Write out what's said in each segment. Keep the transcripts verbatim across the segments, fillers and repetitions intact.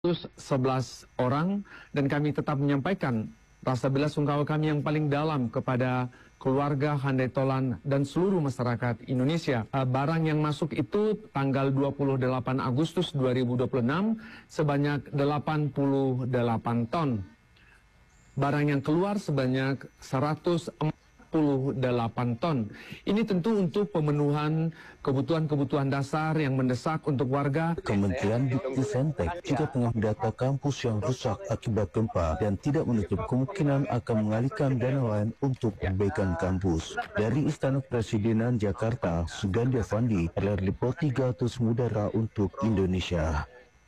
sebelas orang, dan kami tetap menyampaikan rasa belasungkawa kami yang paling dalam kepada keluarga Handai Tolan dan seluruh masyarakat Indonesia. Uh, barang yang masuk itu tanggal dua puluh delapan Agustus dua ribu dua puluh enam sebanyak delapan puluh delapan ton. Barang yang keluar sebanyak seratus empat puluh delapan ton. Ini tentu untuk pemenuhan kebutuhan-kebutuhan dasar yang mendesak untuk warga. Kementerian Dikti juga tengah mendata kampus yang rusak akibat gempa dan tidak menutup kemungkinan akan mengalihkan dana lain untuk perbaikan kampus. Dari Istana Presidenan Jakarta, Sugandi Avandi, R R Lipo tiga Terus Mudara untuk Indonesia.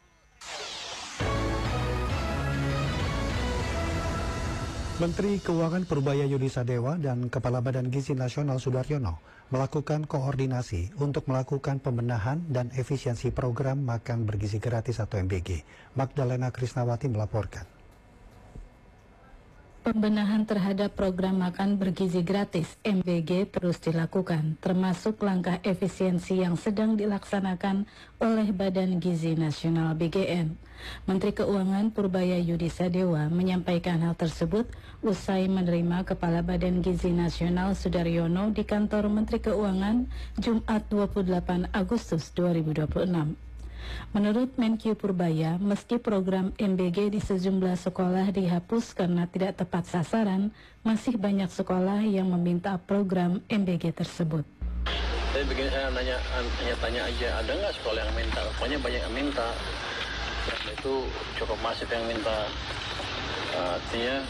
Menteri Keuangan Purbaya Yudi Sadewa dan Kepala Badan Gizi Nasional Sudaryono melakukan koordinasi untuk melakukan pembenahan dan efisiensi program makan bergizi gratis atau M B G. Magdalena Krisnawati melaporkan. Pembenahan terhadap program makan bergizi gratis M B G terus dilakukan, termasuk langkah efisiensi yang sedang dilaksanakan oleh Badan Gizi Nasional B G N. Menteri Keuangan Purbaya Yudi Sadewa menyampaikan hal tersebut usai menerima Kepala Badan Gizi Nasional Sudaryono di kantor Menteri Keuangan Jumat dua puluh delapan Agustus dua ribu dua puluh enam. Menurut Menkyu Purbaya, meski program M B G di sejumlah sekolah dihapus karena tidak tepat sasaran, masih banyak sekolah yang meminta program M B G tersebut. Saya bikin saya nanya, tanya, tanya aja, ada nggak sekolah yang minta? Pokoknya banyak yang minta. Dan itu cukup masif yang minta. Artinya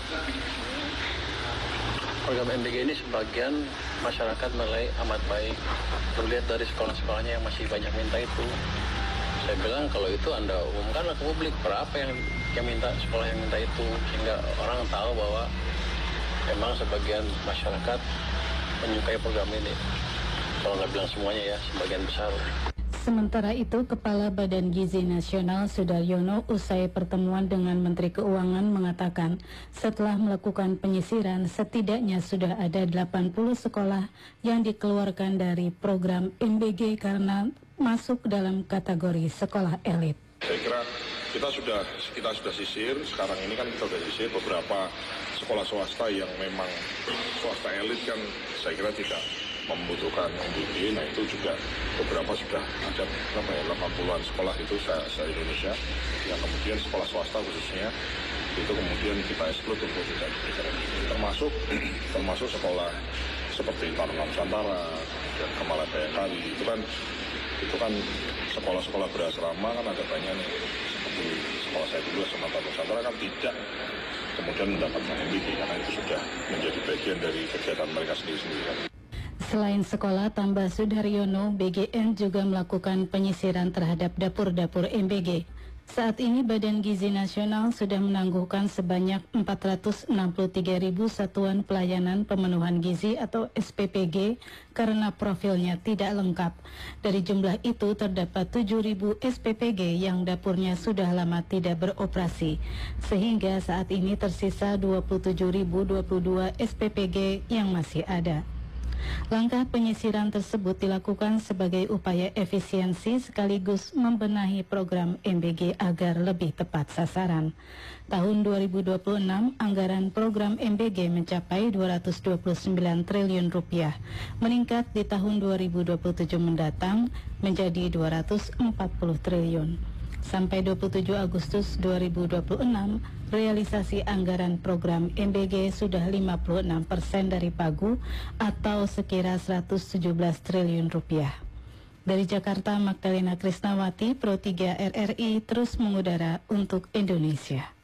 program M B G ini sebagian masyarakat menilai amat baik. Terlihat dari sekolah-sekolahnya yang masih banyak minta itu. Saya bilang kalau itu Anda umumkanlah ke publik berapa yang, yang minta, sekolah yang minta itu, sehingga orang tahu bahwa memang sebagian masyarakat menyukai program ini. Kalau nggak bilang semuanya ya, sebagian besar. Sementara itu, Kepala Badan Gizi Nasional Sudaryono usai pertemuan dengan Menteri Keuangan mengatakan setelah melakukan penyisiran setidaknya sudah ada delapan puluh sekolah yang dikeluarkan dari program M B G karena masuk dalam kategori sekolah elit. Saya kira kita sudah kita sudah sisir, sekarang ini kan kita sudah sisir beberapa sekolah swasta yang memang swasta elit kan saya kira tidak membutuhkan M B G. Nah itu juga beberapa sudah ada berapa ya, delapan puluhan sekolah itu se-Indonesia yang kemudian sekolah swasta khususnya itu kemudian kita eksklud untuk tidak diberikan M B G. Termasuk termasuk sekolah seperti Taruna Nusantara dan Kemala Bayangkari itu kan itu kan sekolah-sekolah berasrama kan ada banyak nih, seperti sekolah saya dulu Sumatera Nusantara kan tidak kemudian mendapatkan M B G karena itu sudah menjadi bagian dari kegiatan mereka sendiri-sendiri. Selain sekolah, tambah Sudaryono, B G N juga melakukan penyisiran terhadap dapur-dapur M B G. Saat ini Badan Gizi Nasional sudah menangguhkan sebanyak empat ratus enam puluh tiga ribu satuan pelayanan pemenuhan gizi atau S P P G karena profilnya tidak lengkap. Dari jumlah itu terdapat tujuh ribu S P P G yang dapurnya sudah lama tidak beroperasi. Sehingga saat ini tersisa dua puluh tujuh ribu dua puluh dua S P P G yang masih ada. Langkah penyisiran tersebut dilakukan sebagai upaya efisiensi sekaligus membenahi program M B G agar lebih tepat sasaran. Tahun dua ribu dua puluh enam, anggaran program M B G mencapai dua ratus dua puluh sembilan triliun rupiah, meningkat di tahun dua ribu dua puluh tujuh mendatang menjadi dua ratus empat puluh triliun. Sampai dua puluh tujuh Agustus dua ribu dua puluh enam, realisasi anggaran program M B G sudah lima puluh enam persen dari pagu atau sekira seratus tujuh belas triliun rupiah. Dari Jakarta, Magdalena Krisnawati, Pro tiga R R I terus mengudara untuk Indonesia.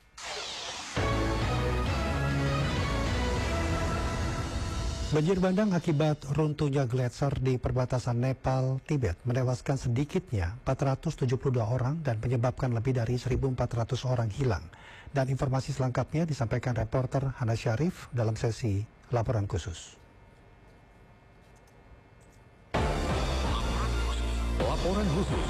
Banjir bandang akibat runtuhnya gletser di perbatasan Nepal, Tibet menewaskan sedikitnya empat ratus tujuh puluh dua orang dan menyebabkan lebih dari seribu empat ratus orang hilang. Dan informasi selengkapnya disampaikan reporter Hana Syarif dalam sesi laporan khusus. Laporan khusus.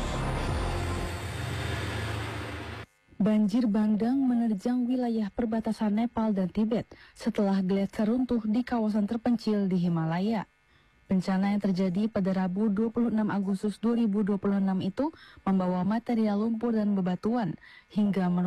Banjir bandang menerjang wilayah perbatasan Nepal dan Tibet setelah gletser runtuh di kawasan terpencil di Himalaya. Bencana yang terjadi pada Rabu dua puluh enam Agustus dua ribu dua puluh enam itu membawa material lumpur dan bebatuan hingga